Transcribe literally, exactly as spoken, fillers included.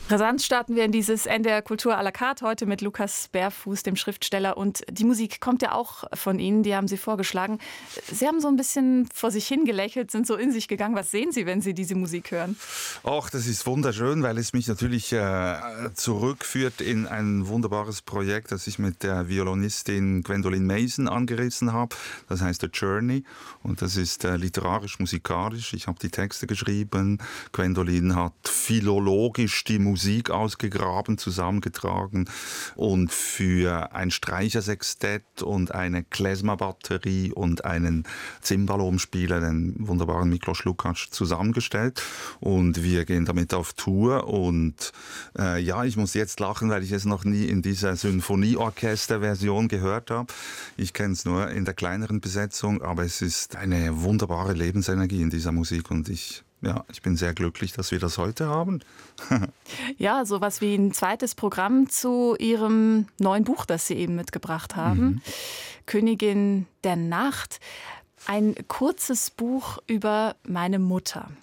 Rasant starten wir in dieses N D R Kultur à la carte heute mit Lukas Bärfuß, dem Schriftsteller. Und die Musik kommt ja auch von Ihnen, die haben Sie vorgeschlagen. Sie haben so ein bisschen vor sich hingelächelt, sind so in sich gegangen. Was sehen Sie, wenn Sie diese Musik hören? Ach, das ist wunderschön, weil es mich natürlich äh, zurückführt in ein wunderbares Projekt, das ich mit der Violinistin Gwendoline Mason angerissen habe. Das heißt The Journey und das ist äh, literarisch-musikalisch. Ich habe die Texte geschrieben. Gwendoline hat philologisch die Musik Musik ausgegraben, zusammengetragen und für ein Streichersextett und eine Klezmer-Batterie und einen Cimbalom-Spieler, den wunderbaren Miklos Lukács, zusammengestellt. Und wir gehen damit auf Tour. Und äh, ja, ich muss jetzt lachen, weil ich es noch nie in dieser Symphonieorchester-Version gehört habe. Ich kenne es nur in der kleineren Besetzung, aber es ist eine wunderbare Lebensenergie in dieser Musik und ich Ja, ich bin sehr glücklich, dass wir das heute haben. Ja, sowas wie ein zweites Programm zu Ihrem neuen Buch, das Sie eben mitgebracht haben. Mhm. Königin der Nacht. Ein kurzes Buch über meine Mutter.